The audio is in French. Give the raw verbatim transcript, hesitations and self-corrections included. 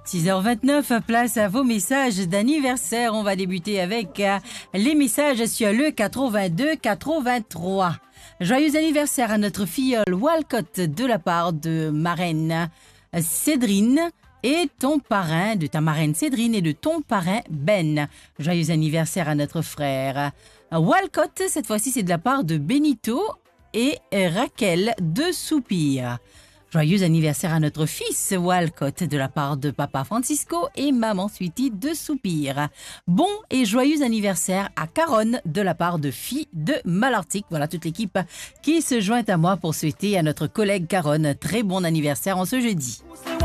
six heures vingt-neuf, place à vos messages d'anniversaire. On va débuter avec euh, les messages sur le quatre-vingt-deux quatre-vingt-trois. Joyeux anniversaire à notre filleule Walcott de la part de marraine Cédrine et ton parrain, de ta marraine Cédrine et de ton parrain Ben. Joyeux anniversaire à notre frère Walcott, cette fois-ci c'est de la part de Benito et Raquel de Soupir. Joyeux anniversaire à notre fils Walcott de la part de papa Francisco et maman Sweetie de Soupir. Bon et joyeux anniversaire à Caronne de la part de Fille de Malartic. Voilà toute l'équipe qui se joint à moi pour souhaiter à notre collègue Caronne très bon anniversaire en ce jeudi.